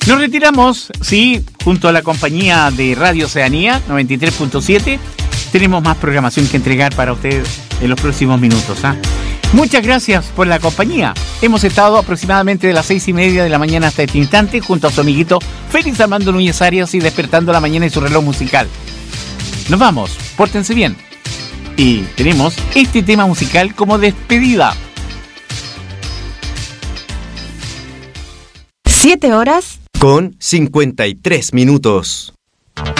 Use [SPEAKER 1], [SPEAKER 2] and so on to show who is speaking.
[SPEAKER 1] Nos retiramos, sí, junto a la compañía de Radio Oceanía 93.7. Tenemos más programación que entregar para ustedes en los próximos minutos. Muchas gracias por la compañía. Hemos estado aproximadamente de las 6:30 de la mañana hasta este instante junto a su amiguito Félix Armando Núñez Arias y despertando la mañana y su reloj musical. Nos vamos, pórtense bien. Y tenemos este tema musical como despedida.
[SPEAKER 2] 7 horas
[SPEAKER 3] con 53 minutos.